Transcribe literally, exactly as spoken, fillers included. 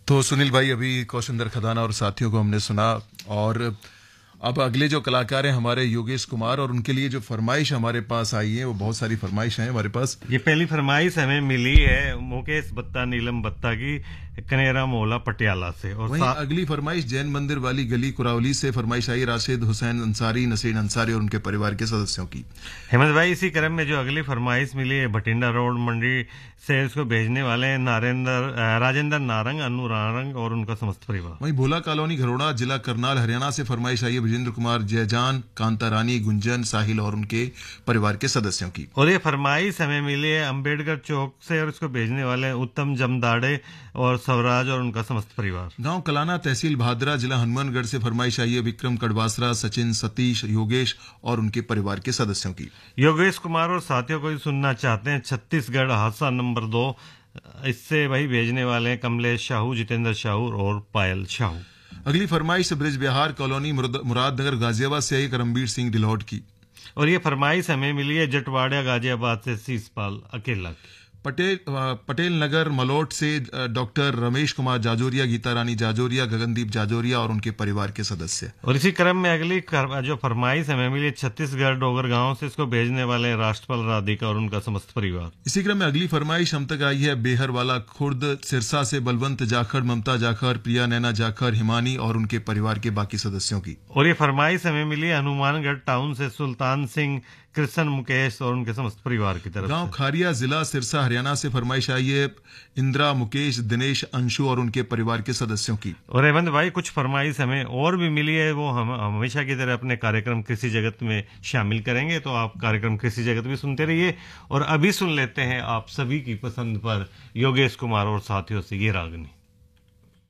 तो सुनील भाई, अभी कौशिंदर खदाना और साथियों को हमने सुना, और अब अगले जो कलाकार हैं हमारे योगेश कुमार, और उनके लिए जो फरमाइश हमारे पास आई है वो बहुत सारी फरमाइश हैं हमारे पास। ये पहली फरमाइश हमें मिली है मुकेश बत्ता नीलम बत्ता की कनेरा मोहल्ला पटियाला से। और वहीं अगली फरमाइश जैन मंदिर वाली गली कुरावली से फरमाइश आई राशिद हुसैन अंसारी, नसीन अंसारी और उनके परिवार के सदस्यों की। हेमंत भाई, इसी क्रम में जो अगली फरमाइश मिली है भटिंडा रोड मंडी से, उसको भेजने वाले नारेंद्र राजेंद्र नारंग, अनु नारंग और उनका समस्त परिवार। वहीं भोला कॉलोनी घरोड़ा जिला करनाल हरियाणा से फरमाइश आई है विजेंद्र कुमार, जयजान, कांता रानी, गुंजन, साहिल और उनके परिवार के सदस्यों की। और ये फरमाइश हमें मिली है अम्बेडकर चौक से, और इसको भेजने वाले उत्तम जमदाड़े और स्वराज और उनका समस्त परिवार। गांव कलाना तहसील भादरा जिला हनुमानगढ़ से फरमाइश आई है विक्रम कड़वासरा, सचिन, सतीश, योगेश और उनके परिवार के सदस्यों की। योगेश कुमार और साथियों को सुनना चाहते हैं छत्तीसगढ़ हादसा नंबर दो, इससे वही भेजने वाले हैं कमलेश शाहू, जितेंद्र शाहू और पायल शाहू। अगली फरमाइश ब्रिज बिहार कॉलोनी मुरादनगर गाजियाबाद से आई करमबीर सिंह डिलौट की। और ये फरमाइश हमें मिली है जटवाड़िया गाजियाबाद से शीशपाल अकेला की। पटेल पटेल नगर मलोट से डॉक्टर रमेश कुमार जाजोरिया, गीता रानी जाजोरिया, गगनदीप जाजोरिया और उनके परिवार के सदस्य। और इसी क्रम में अगली जो फरमाइश हमें मिली छत्तीसगढ़ डोगर गांव से, इसको भेजने वाले राष्ट्रपाल राधिका और उनका समस्त परिवार। इसी क्रम में अगली फरमाइश हम तक आई है बेहरवाला खुर्द सिरसा से बलवंत जाखड़, ममता जाखड़, प्रिया नैना जाखड़, हिमानी और उनके परिवार के बाकी सदस्यों की। और ये फरमाइश हमें मिली हनुमानगढ़ टाउन से सुल्तान सिंह, कृष्ण, मुकेश और उनके समस्त परिवार की तरफ। गांव खारिया जिला सिरसा हरियाणा से फरमाइश आई है इंदिरा, मुकेश, दिनेश, अंशु और उनके परिवार के सदस्यों की। और हेमंत भाई, कुछ फरमाइश हमें और भी मिली है, वो हम हमेशा की तरह अपने कार्यक्रम कृषि जगत में शामिल करेंगे, तो आप कार्यक्रम कृषि जगत भी सुनते रहिए। और अभी सुन लेते हैं आप सभी की पसंद पर योगेश कुमार और साथियों से ये रागनी।